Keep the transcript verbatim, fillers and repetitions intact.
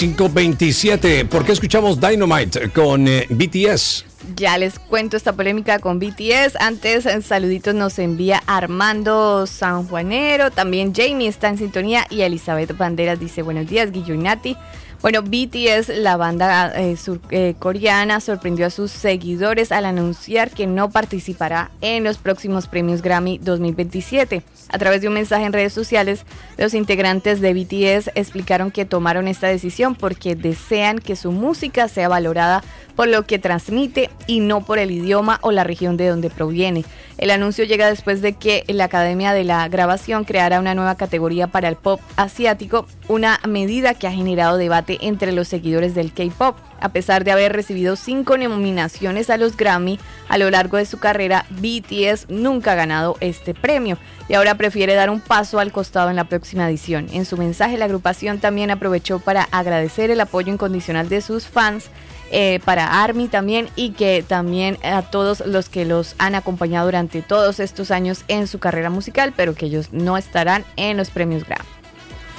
cinco veintisiete. ¿Por qué escuchamos Dynamite con eh, B T S? Ya les cuento esta polémica con B T S. Antes, en saluditos nos envía Armando Sanjuanero. También Jamie está en sintonía. Y Elizabeth Banderas dice: buenos días, Guillo y Nati. Bueno, B T S, la banda eh, surcoreana, eh, sorprendió a sus seguidores al anunciar que no participará en los próximos premios Grammy dos mil veintisiete. A través de un mensaje en redes sociales, los integrantes de B T S explicaron que tomaron esta decisión porque desean que su música sea valorada por lo que transmite y no por el idioma o la región de donde proviene. El anuncio llega después de que la Academia de la Grabación creara una nueva categoría para el pop asiático, una medida que ha generado debate entre los seguidores del K-pop. A pesar de haber recibido cinco nominaciones a los Grammy a lo largo de su carrera, B T S nunca ha ganado este premio y ahora prefiere dar un paso al costado en la próxima edición. En su mensaje, la agrupación también aprovechó para agradecer el apoyo incondicional de sus fans, eh, para ARMY también, y que también a todos los que los han acompañado durante todos estos años en su carrera musical, pero que ellos no estarán en los premios Grammy.